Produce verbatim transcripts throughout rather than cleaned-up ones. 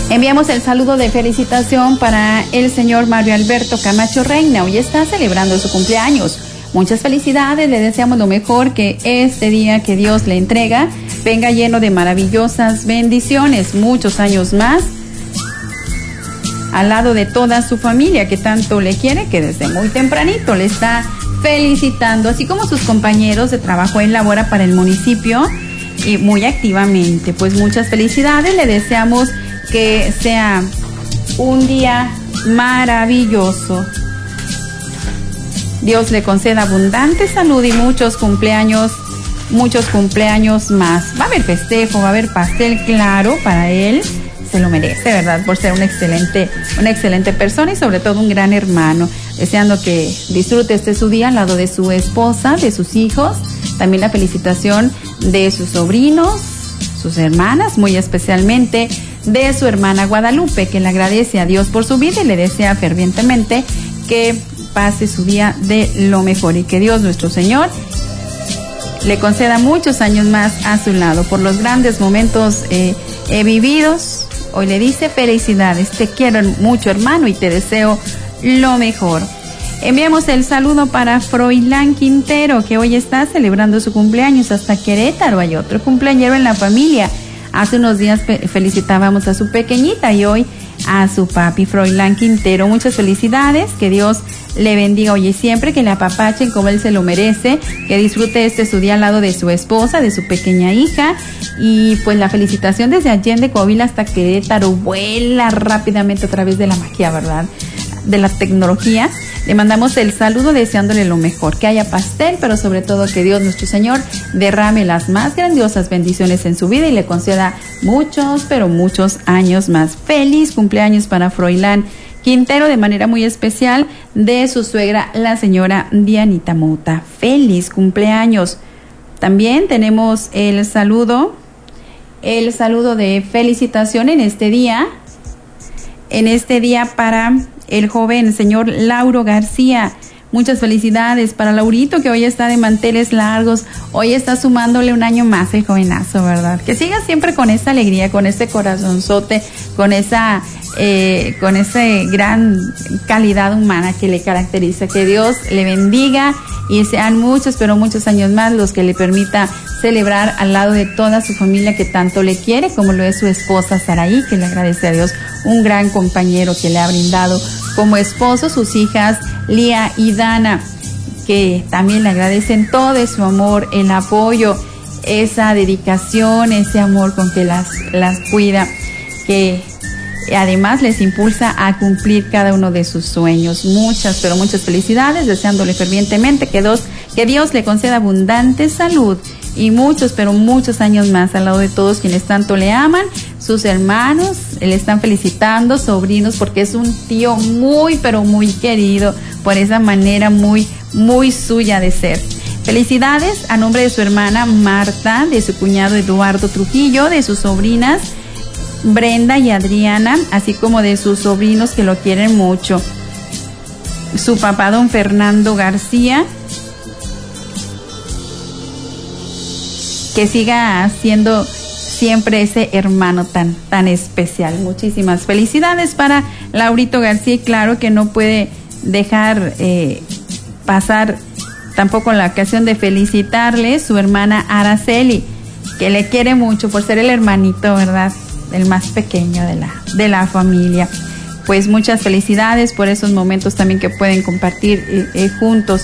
Enviamos el saludo de felicitación para el señor Mario Alberto Camacho Reina. Hoy está celebrando su cumpleaños. Muchas felicidades, le deseamos lo mejor, que este día que Dios le entrega venga lleno de maravillosas bendiciones, muchos años más, al lado de toda su familia que tanto le quiere, que desde muy tempranito le está felicitando, así como sus compañeros de trabajo. Él labora para el municipio y muy activamente. Pues muchas felicidades, le deseamos que sea un día maravilloso. Dios le conceda abundante salud y muchos cumpleaños, muchos cumpleaños más. Va a haber festejo, va a haber pastel, claro, para él. Se lo merece, ¿verdad? Por ser una excelente, una excelente persona y sobre todo un gran hermano. Deseando que disfrute este su día al lado de su esposa, de sus hijos. También la felicitación de sus sobrinos, sus hermanas, muy especialmente de su hermana Guadalupe, que le agradece a Dios por su vida y le desea fervientemente que pase su día de lo mejor y que Dios nuestro Señor le conceda muchos años más a su lado por los grandes momentos eh, eh, vividos. Hoy le dice felicidades, te quiero mucho, hermano, y te deseo lo mejor. Enviamos el saludo para Froilán Quintero, que hoy está celebrando su cumpleaños hasta Querétaro. Hay otro cumpleañero en la familia. Hace unos días felicitábamos a su pequeñita y hoy a su papi, Froilán Quintero. Muchas felicidades, que Dios le bendiga hoy y siempre, que le apapachen como él se lo merece, que disfrute este su día al lado de su esposa, de su pequeña hija. Y pues la felicitación desde Allende, Coahuila hasta Querétaro, vuela rápidamente a través de la magia, ¿verdad?, de la tecnología. Le mandamos el saludo deseándole lo mejor, que haya pastel, pero sobre todo que Dios nuestro Señor derrame las más grandiosas bendiciones en su vida y le conceda muchos, pero muchos años más. Feliz cumpleaños para Froilán Quintero, de manera muy especial de su suegra, la señora Dianita Mota. Feliz cumpleaños. También tenemos el saludo, el saludo de felicitación en este día, en este día para el joven señor Lauro García. Muchas felicidades para Laurito, que hoy está de manteles largos. Hoy está sumándole un año más el jovenazo, ¿verdad? Que siga siempre con esa alegría, con ese corazonzote, con esa, eh, con esa gran calidad humana que le caracteriza. Que Dios le bendiga y sean muchos, pero muchos años más los que le permita celebrar al lado de toda su familia que tanto le quiere, como lo es su esposa Saraí, que le agradece a Dios, un gran compañero que le ha brindado como esposo, sus hijas Lía y Dana, que también le agradecen todo su amor, el apoyo, esa dedicación, ese amor con que las, las cuida, que además les impulsa a cumplir cada uno de sus sueños. Muchas, pero muchas felicidades, deseándole fervientemente que Dios, que Dios le conceda abundante salud y muchos, pero muchos años más al lado de todos quienes tanto le aman. Sus hermanos le están felicitando, sobrinos, porque es un tío muy, pero muy querido por esa manera muy, muy suya de ser. Felicidades a nombre de su hermana Marta, de su cuñado Eduardo Trujillo, de sus sobrinas Brenda y Adriana, así como de sus sobrinos que lo quieren mucho. Su papá, don Fernando García, que siga siendo siempre ese hermano tan, tan especial. Muchísimas felicidades para Laurito García, y claro que no puede dejar eh, pasar tampoco la ocasión de felicitarle su hermana Araceli, que le quiere mucho por ser el hermanito, ¿verdad?, el más pequeño de la, de la familia. Pues muchas felicidades por esos momentos también que pueden compartir eh, eh, juntos.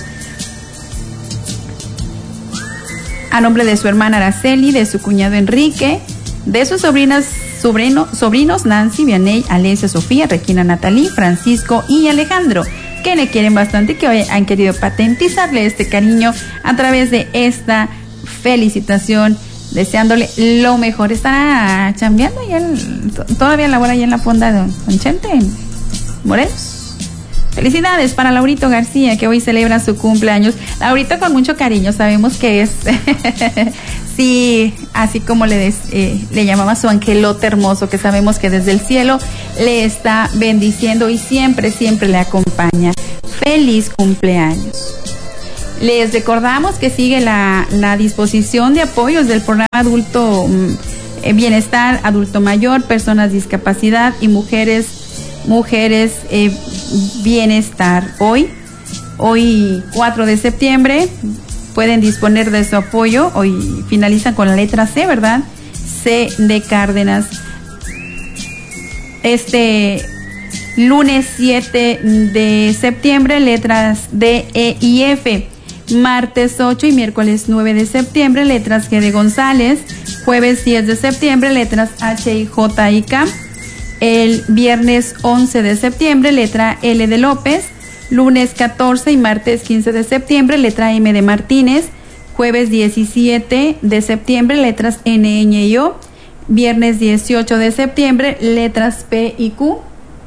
A nombre de su hermana Araceli, de su cuñado Enrique, de sus sobrinas, sobrino, sobrinos Nancy, Vianey, Alesia, Sofía, Regina, Natalí, Francisco y Alejandro, que le quieren bastante y que hoy han querido patentizarle este cariño a través de esta felicitación, deseándole lo mejor. Está chambeando y él todavía labora ahí en la fonda de Don Chente, en Morelos. Felicidades para Laurito García, que hoy celebra su cumpleaños. Laurito con mucho cariño, sabemos que es, sí, así como le, des, eh, le llamaba su angelote hermoso, que sabemos que desde el cielo le está bendiciendo y siempre, siempre le acompaña. Feliz cumpleaños. Les recordamos que sigue la, la disposición de apoyos del programa adulto eh, bienestar, adulto mayor, personas discapacidad y mujeres, mujeres eh, bienestar. Hoy, hoy cuatro de septiembre, pueden disponer de su apoyo. Hoy finalizan con la letra C, ¿verdad? C de Cárdenas. Este lunes siete de septiembre, letras D, E y F. Martes ocho y miércoles nueve de septiembre, letras G de González. Jueves diez de septiembre, letras H y J y K. El viernes once de septiembre, letra L de López. Lunes catorce y martes quince de septiembre, letra M de Martínez. Jueves diecisiete de septiembre, letras N, Ñ y O. Viernes dieciocho de septiembre, letras P y Q.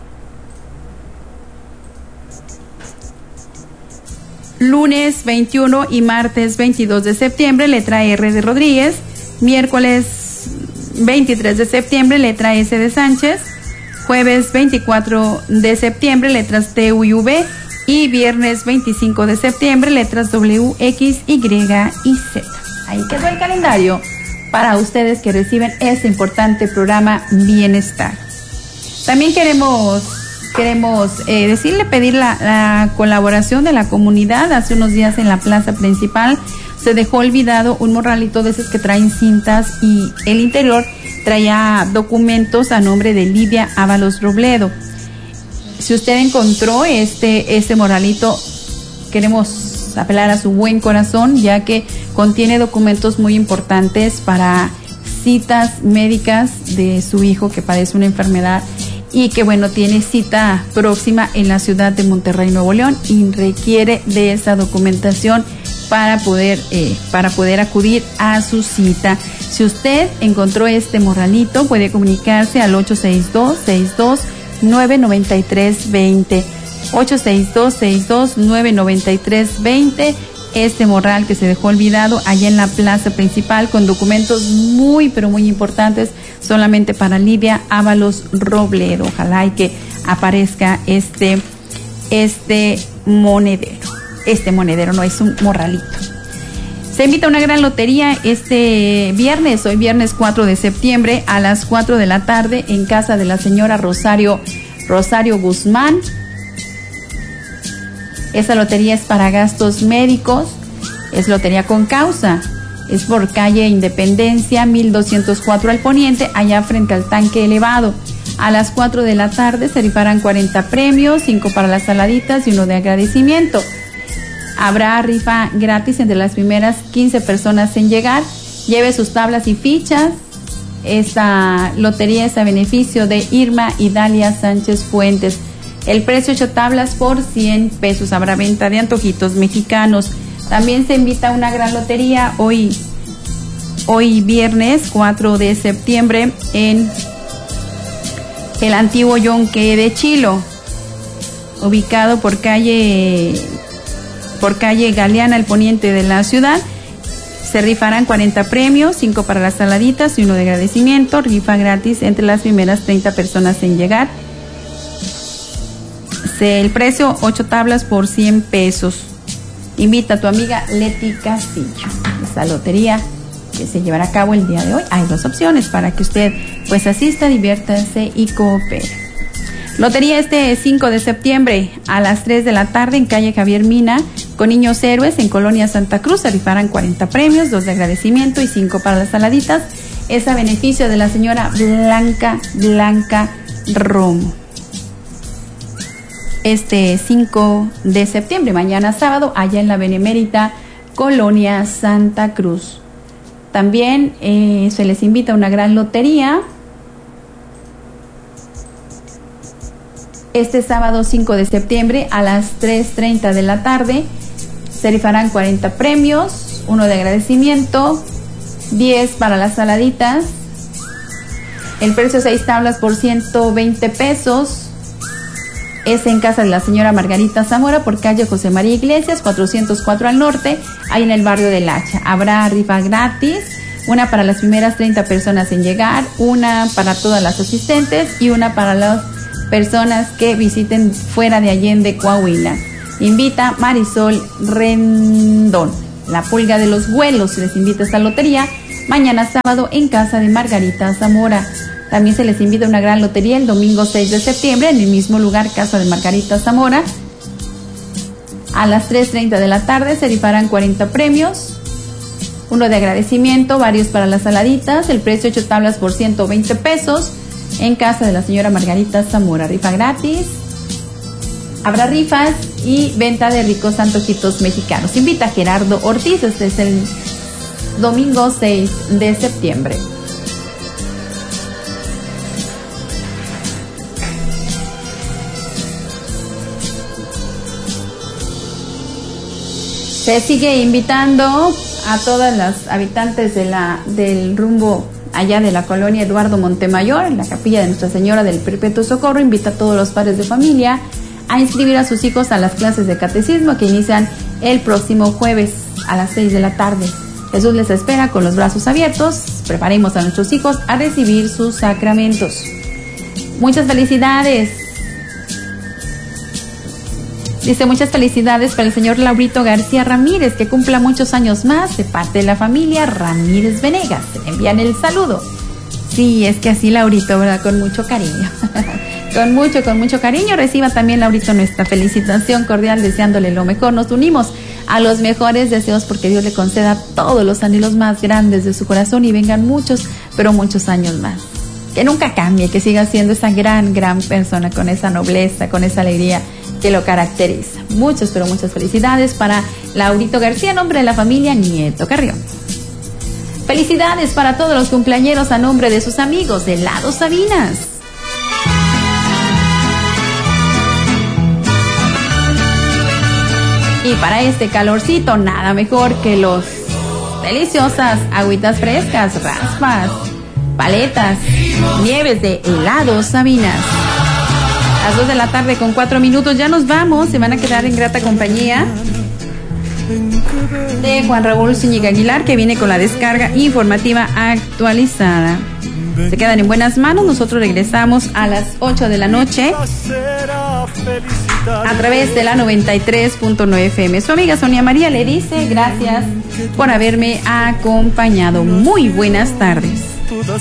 Lunes veintiuno y martes veintidós de septiembre, letra R de Rodríguez. Miércoles veintitrés de septiembre, letra S de Sánchez. Jueves veinticuatro de septiembre, letras T, U y V. Y viernes veinticinco de septiembre, letras W, X, Y y Z. Ahí quedó el calendario para ustedes que reciben este importante programa Bienestar. También queremos... Queremos eh, decirle, pedir la, la colaboración de la comunidad. Hace unos días en la plaza principal se dejó olvidado un morralito de esos que traen cintas y el interior traía documentos a nombre de Lidia Ábalos Robledo. Si usted encontró este, este morralito, queremos apelar a su buen corazón, ya que contiene documentos muy importantes para citas médicas de su hijo que padece una enfermedad y que bueno, tiene cita próxima en la ciudad de Monterrey, Nuevo León, y requiere de esa documentación para poder, eh, para poder acudir a su cita. Si usted encontró este morralito, puede comunicarse al ocho seis dos, seis dos nueve, nueve tres dos cero, ocho seis dos, seis dos nueve, nueve tres dos cero. Este morral que se dejó olvidado allá en la plaza principal con documentos muy pero muy importantes solamente para Lidia Ábalos Robledo. Ojalá y que aparezca este este monedero. Este monedero no es un morralito. Se invita a una gran lotería este viernes, hoy viernes cuatro de septiembre a las cuatro de la tarde en casa de la señora Rosario Rosario Guzmán. Esa lotería es para gastos médicos, es lotería con causa, es por calle Independencia mil doscientos cuatro al poniente, allá frente al tanque elevado. A las cuatro de la tarde se rifarán cuarenta premios, cinco para las saladitas y uno de agradecimiento. Habrá rifa gratis entre las primeras quince personas en llegar. Lleve sus tablas y fichas. Esta lotería es a beneficio de Irma y Dalia Sánchez Fuentes. El precio ocho tablas por cien pesos. Habrá venta de antojitos mexicanos. También se invita a una gran lotería hoy, hoy viernes cuatro de septiembre en el antiguo Yonque de Chilo, ubicado por calle, por calle Galeana al poniente de la ciudad. Se rifarán cuarenta premios, cinco para las saladitas y uno de agradecimiento. Rifa gratis entre las primeras treinta personas en llegar. El precio ocho tablas por cien pesos. Invita a tu amiga Leti Castillo. Esta lotería que se llevará a cabo el día de hoy. Hay dos opciones para que usted pues asista, diviértase y coopere. Lotería este cinco de septiembre a las tres de la tarde en calle Javier Mina con Niños Héroes en Colonia Santa Cruz. Se rifarán cuarenta premios, dos de agradecimiento y cinco para las saladitas. Es a beneficio de la señora Blanca Blanca Romo. Este cinco de septiembre, mañana sábado, allá en la Benemérita Colonia Santa Cruz. También eh, se les invita a una gran lotería. Este sábado cinco de septiembre a las tres treinta de la tarde se rifarán cuarenta premios, uno de agradecimiento, diez para las saladitas. El precio seis tablas por ciento veinte pesos. Es en casa de la señora Margarita Zamora por calle José María Iglesias, cuatrocientos cuatro al norte, ahí en el barrio del Hacha. Habrá rifa gratis, una para las primeras treinta personas en llegar, una para todas las asistentes y una para las personas que visiten fuera de Allende, Coahuila. Invita Marisol Rendón. La Pulga de los Vuelos les invita a esta lotería mañana sábado en casa de Margarita Zamora. También se les invita a una gran lotería el domingo seis de septiembre en el mismo lugar, casa de Margarita Zamora. A las tres treinta de la tarde se rifarán cuarenta premios. Uno de agradecimiento, varios para las saladitas, el precio ocho tablas por ciento veinte pesos en casa de la señora Margarita Zamora. Rifa gratis, habrá rifas y venta de ricos antojitos mexicanos. Invita a Gerardo Ortiz, este es el domingo seis de septiembre. Se sigue invitando a todas las habitantes de la, del rumbo allá de la colonia Eduardo Montemayor, en la capilla de Nuestra Señora del Perpetuo Socorro. Invita a todos los padres de familia a inscribir a sus hijos a las clases de catecismo que inician el próximo jueves a las seis de la tarde. Jesús les espera con los brazos abiertos. Preparemos a nuestros hijos a recibir sus sacramentos. Muchas felicidades. Dice, muchas felicidades para el señor Laurito García Ramírez, que cumpla muchos años más de parte de la familia Ramírez Venegas. Se le envían el saludo. Sí, es que así, Laurito, ¿verdad? Con mucho cariño. con mucho, con mucho cariño. Reciba también, Laurito, nuestra felicitación cordial, deseándole lo mejor. Nos unimos a los mejores deseos porque Dios le conceda todos los anhelos más grandes de su corazón y vengan muchos, pero muchos años más. Que nunca cambie, que siga siendo esa gran, gran persona con esa nobleza, con esa alegría que lo caracteriza. Muchas, pero muchas felicidades para Laurito García, nombre de la familia Nieto Carrión. Felicidades para todos los cumpleañeros a nombre de sus amigos de Helado Sabinas. Y para este calorcito, nada mejor que los deliciosas agüitas frescas, raspas, paletas, nieves de Helado Sabinas. A las dos de la tarde con cuatro minutos, ya nos vamos. Se van a quedar en grata compañía de Juan Raúl Zúñiga Aguilar, que viene con la descarga informativa actualizada. Se quedan en buenas manos. Nosotros regresamos a las ocho de la noche a través de la noventa y tres punto nueve F M. Su amiga Sonia María le dice gracias por haberme acompañado. Muy buenas tardes.